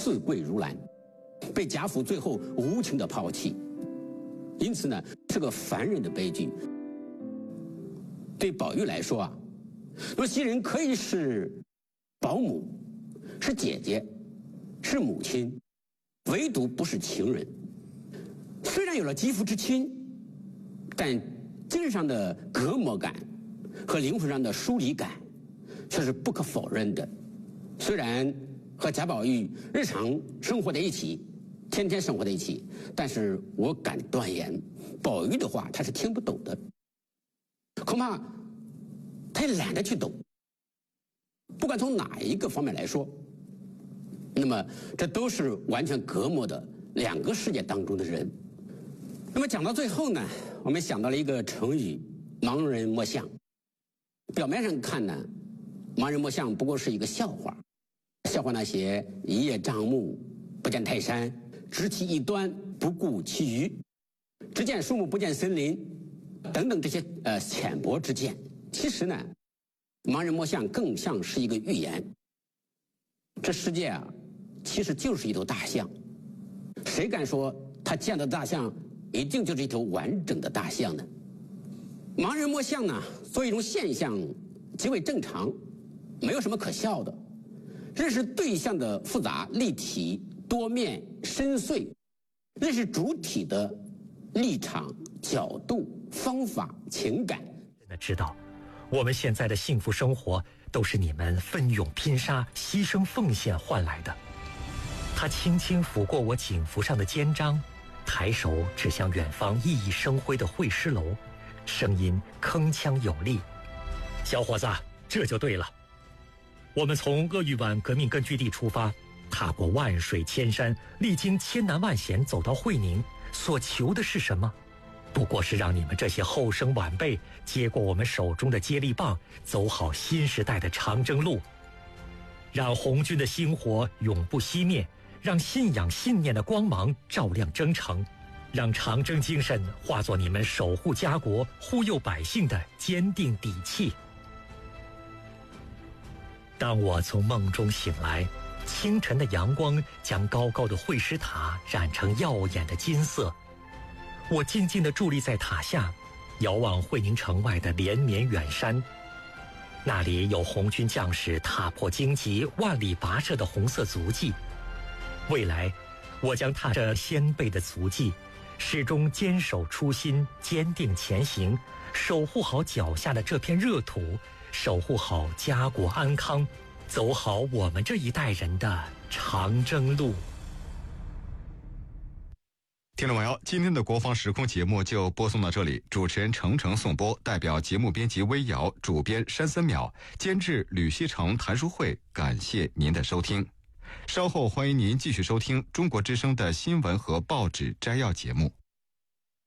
四跪如兰，被贾府最后无情的抛弃。因此呢，是个凡人的悲剧。对宝玉来说啊，那么袭人可以是保姆，是姐姐，是母亲，唯独不是情人。虽然有了肌肤之亲，但精神上的隔膜感和灵魂上的疏离感却是不可否认的。虽然和贾宝玉日常生活在一起，天天生活在一起，但是我敢断言，宝玉的话他是听不懂的，恐怕他也懒得去懂。不管从哪一个方面来说，那么这都是完全隔膜的两个世界当中的人。那么讲到最后呢，我们想到了一个成语“盲人摸象”。表面上看呢，盲人摸象不过是一个笑话，笑话那些一叶障目不见泰山，直其一端不顾其余，只见树木不见森林等等这些浅薄之见。其实呢，盲人摸象更像是一个寓言。这世界啊，其实就是一头大象，谁敢说他见到大象一定就是一头完整的大象呢？盲人摸象呢，作为一种现象极为正常，没有什么可笑的。认识对象的复杂、立体、多面、深邃，认识主体的立场、角度、方法、情感。 真的知道，我们现在的幸福生活都是你们奋勇拼杀、牺牲奉献换来的。他轻轻抚过我颈服上的肩章，抬手指向远方熠熠生辉的会师楼，声音铿锵有力：“小伙子，这就对了。我们从鄂豫皖革命根据地出发，踏过万水千山，历经千难万险，走到会宁，所求的是什么？不过是让你们这些后生晚辈接过我们手中的接力棒，走好新时代的长征路，让红军的星火永不熄灭，让信仰信念的光芒照亮征程，让长征精神化作你们守护家国、护佑百姓的坚定底气。”当我从梦中醒来，清晨的阳光将高高的会师塔染成耀眼的金色。我静静地伫立在塔下，遥望会宁城外的连绵远山，那里有红军将士踏破荆棘、万里跋涉的红色足迹。未来，我将踏着先辈的足迹，始终坚守初心，坚定前行，守护好脚下的这片热土，守护好家国安康，走好我们这一代人的长征路。 听众朋友，今天的国防时空节目就播送到这里，主持人程程颂播，代表节目编辑微瑶，主编山森淼，监制吕锡成、谭淑慧，感谢您的收听。稍后欢迎您继续收听中国之声的新闻和报纸摘要节目。